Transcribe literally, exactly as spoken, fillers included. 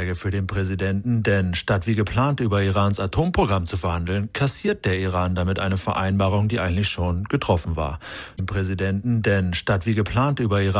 Niederlage für den Präsidenten, denn statt wie geplant über Irans Atomprogramm zu verhandeln, kassiert der Iran damit eine Vereinbarung, die eigentlich schon getroffen war. Dem Präsidenten, denn statt wie geplant über Iran